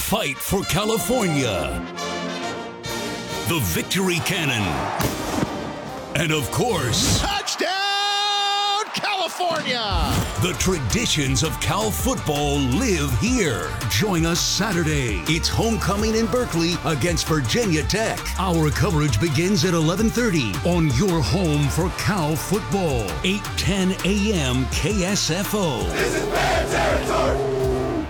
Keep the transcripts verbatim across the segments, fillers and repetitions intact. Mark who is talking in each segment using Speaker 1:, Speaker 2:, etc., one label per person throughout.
Speaker 1: fight for California, the victory cannon, and of course,
Speaker 2: touchdown, California!
Speaker 1: The traditions of Cal football live here. Join us Saturday. It's homecoming in Berkeley against Virginia Tech. Our coverage begins at eleven thirty on your home for Cal football. eight ten a.m. K S F O.
Speaker 3: This is bad territory.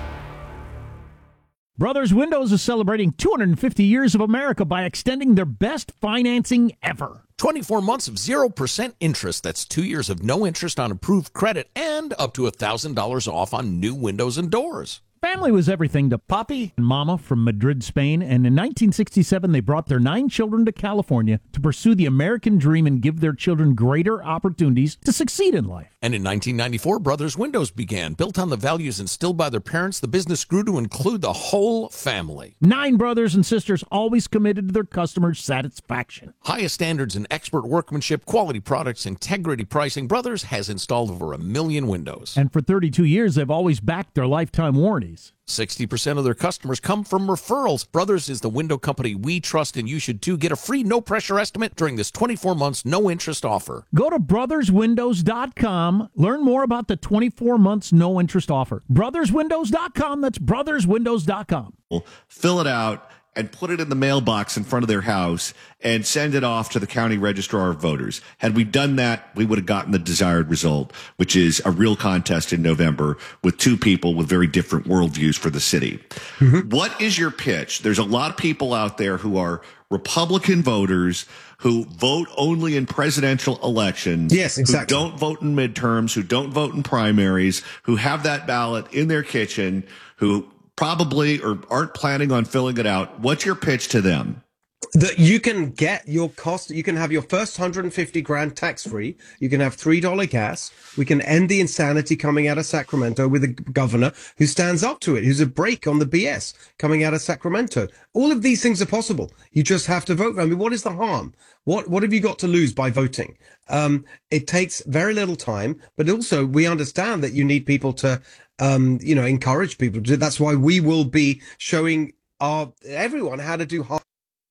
Speaker 4: Brothers Windows is celebrating two hundred fifty years of America by extending their best financing ever.
Speaker 2: twenty-four months of zero percent interest. That's two years of no interest on approved credit and up to one thousand dollars off on new windows and doors.
Speaker 4: Family was everything to Papi and Mama from Madrid, Spain, and in nineteen sixty-seven they brought their nine children to California to pursue the American dream and give their children greater opportunities to succeed in life.
Speaker 2: And in nineteen ninety-four, Brothers Windows began. Built on the values instilled by their parents, the business grew to include the whole family.
Speaker 4: Nine brothers and sisters always committed to their customers' satisfaction.
Speaker 2: Highest standards in expert workmanship, quality products, integrity pricing. Brothers has installed over a million windows.
Speaker 4: And for thirty-two years, they've always backed their lifetime warranties.
Speaker 2: sixty percent of their customers come from referrals. Brothers is the window company we trust, and you should too. Get a free no-pressure estimate during this twenty-four months no-interest offer.
Speaker 4: Go to brothers windows dot com. Learn more about the twenty-four months no-interest offer. brothers windows dot com. That's brothers windows dot com.
Speaker 5: Fill it out and put it in the mailbox in front of their house and send it off to the county registrar of voters. Had we done that, we would have gotten the desired result, which is a real contest in November with two people with very different worldviews for the city. Mm-hmm. What is your pitch? There's a lot of people out there who are Republican voters who vote only in presidential elections.
Speaker 6: Yes, exactly.
Speaker 5: Who don't vote in midterms, who don't vote in primaries, who have that ballot in their kitchen, who probably or aren't planning on filling it out. What's your pitch to them?
Speaker 6: That you can get your cost, you can have your first one hundred fifty grand tax free. You can have three dollars gas. We can end the insanity coming out of Sacramento with a governor who stands up to it, who's a break on the B S coming out of Sacramento. All of these things are possible. You just have to vote. I mean, what is the harm? What, what have you got to lose by voting? Um, it takes very little time, but also we understand that you need people to, um, you know, encourage people to do. That's why we will be showing our, everyone how to do hard.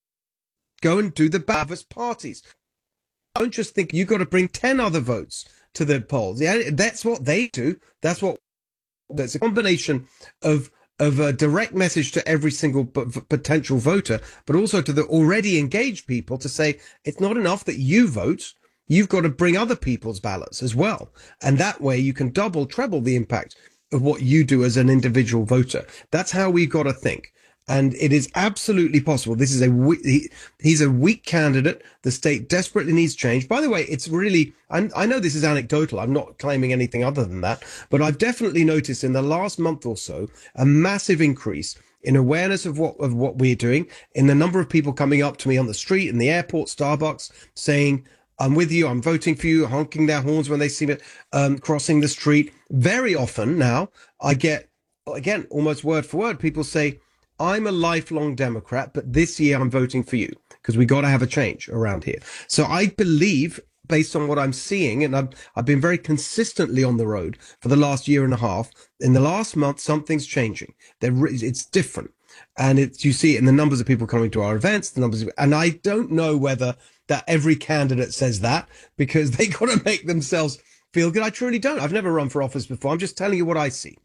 Speaker 6: Go and do the Bavas parties. Don't just think you got to bring ten other votes to the polls. Yeah, that's what they do. That's what. That's a combination of of a direct message to every single p- potential voter, but also to the already engaged people to say it's not enough that you vote. You've got to bring other people's ballots as well, and that way you can double, treble the impact of what you do as an individual voter. That's how we've got to think. And it is absolutely possible. This is a we- he, he's a weak candidate. The state desperately needs change. By the way, it's really, I, I know this is anecdotal. I'm not claiming anything other than that, but I've definitely noticed in the last month or so a massive increase in awareness of what of what we're doing, in the number of people coming up to me on the street, in the airport, Starbucks, saying, I'm with you, I'm voting for you, honking their horns when they see me um, crossing the street. Very often now, I get, again, almost word for word, people say, I'm a lifelong Democrat, but this year I'm voting for you because we got to have a change around here. So I believe, based on what I'm seeing, and I've, I've been very consistently on the road for the last year and a half, in the last month, something's changing. There, it's different. And it's, you see it in the numbers of people coming to our events, the numbers of, and I don't know whether that every candidate says that because they got to make themselves feel good. I truly don't. I've never run for office before. I'm just telling you what I see.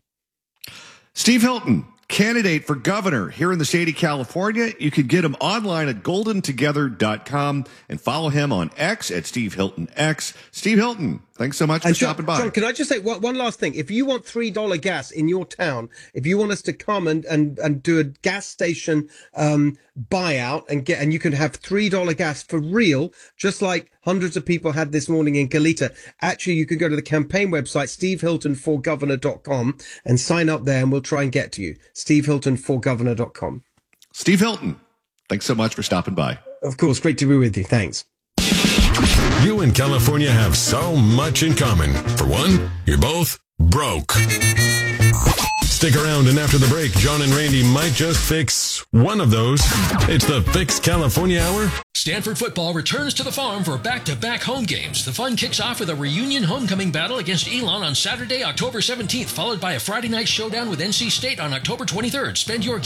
Speaker 5: Steve Hilton, candidate for governor here in the state of California. You can get him online at golden together dot com and follow him on X at Steve Hilton X. Steve Hilton, thanks so much for
Speaker 6: and John,
Speaker 5: stopping by.
Speaker 6: John, can I just say one, one last thing? If you want three dollars gas in your town, if you want us to come and, and, and do a gas station um, buyout and get, and you can have three dollars gas for real, just like hundreds of people had this morning in Goleta. Actually, you can go to the campaign website, steve hilton for governor dot com, and sign up there, and we'll try and get to you. steve hilton for governor dot com.
Speaker 5: Steve Hilton, thanks so much for stopping by.
Speaker 6: Of course, great to be with you. Thanks.
Speaker 7: You and California have so much in common. For one, you're both broke. Stick around, and after the break, John and Randy might just fix one of those. It's the Fix California Hour.
Speaker 8: Stanford football returns to the farm for back-to-back home games. The fun kicks off with a reunion homecoming battle against Elon on Saturday, October seventeenth, followed by a Friday night showdown with N C State on October twenty-third. Spend your